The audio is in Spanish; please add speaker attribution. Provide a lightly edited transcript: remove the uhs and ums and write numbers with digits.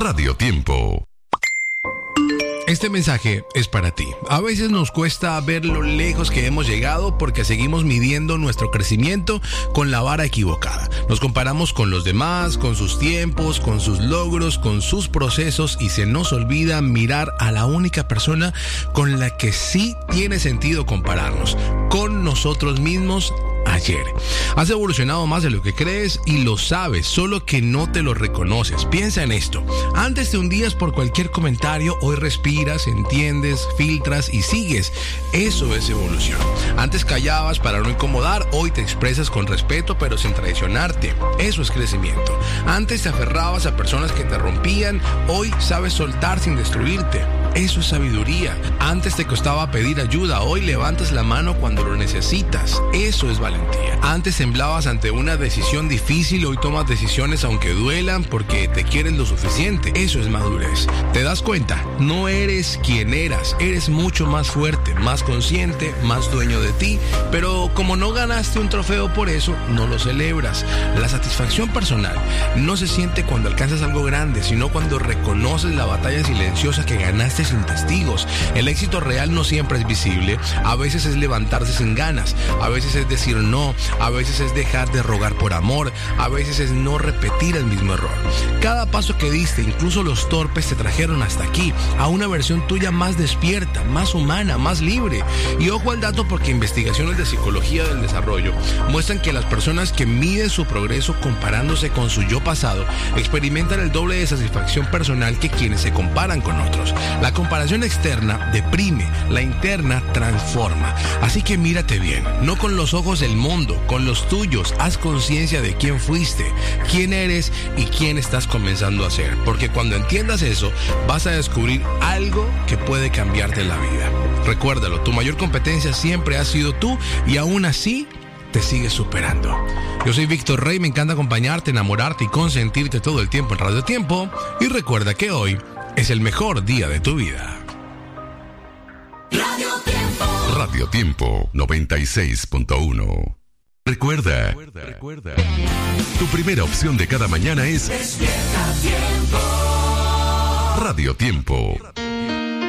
Speaker 1: Radio Tiempo. Este mensaje es para ti. A veces nos cuesta ver lo lejos que hemos llegado porque seguimos midiendo nuestro crecimiento con la vara equivocada. Nos comparamos con los demás, con sus tiempos, con sus logros, con sus procesos y se nos olvida mirar a la única persona con la que sí tiene sentido compararnos, con nosotros mismos. Ayer. Has evolucionado más de lo que crees y lo sabes, solo que no te lo reconoces. Piensa en esto. Antes te hundías por cualquier comentario, hoy respiras, entiendes, filtras y sigues. Eso es evolución. Antes callabas para no incomodar, hoy te expresas con respeto pero sin traicionarte. Eso es crecimiento. Antes te aferrabas a personas que te rompían, hoy sabes soltar sin destruirte. Eso es sabiduría. Antes te costaba pedir ayuda, hoy levantas la mano cuando lo necesitas. Eso es valentía. Antes temblabas ante una decisión difícil, hoy tomas decisiones aunque duelan porque te quieres lo suficiente. Eso es madurez. ¿Te das cuenta? No eres quien eras, eres mucho más fuerte, más consciente, más dueño de ti, pero como no ganaste un trofeo por eso, no lo celebras. La satisfacción personal no se siente cuando alcanzas algo grande, sino cuando reconoces la batalla silenciosa que ganaste sin testigos. El éxito real no siempre es visible, a veces es levantarse sin ganas, a veces es decir no, a veces es dejar de rogar por amor, a veces es no repetir el mismo error. Cada paso que diste, incluso los torpes, te trajeron hasta aquí, a una versión tuya más despierta, más humana, más libre. Y ojo al dato porque investigaciones de psicología del desarrollo muestran que las personas que miden su progreso comparándose con su yo pasado experimentan el doble de satisfacción personal que quienes se comparan con otros. La comparación externa deprime, la interna transforma. Así que mírate bien, no con los ojos del mundo, con los tuyos. Haz conciencia de quién fuiste, quién eres y quién estás comenzando a ser. Porque cuando entiendas eso, vas a descubrir algo que puede cambiarte la vida. Recuérdalo, tu mayor competencia siempre ha sido tú y aún así te sigues superando. Yo soy Víctor Rey, me encanta acompañarte, enamorarte y consentirte todo el tiempo en Radio Tiempo. Y recuerda que hoy es el mejor día de tu vida. Radio Tiempo 96.1. Recuerda, tu primera opción de cada mañana es Despierta Tiempo. Radio Tiempo.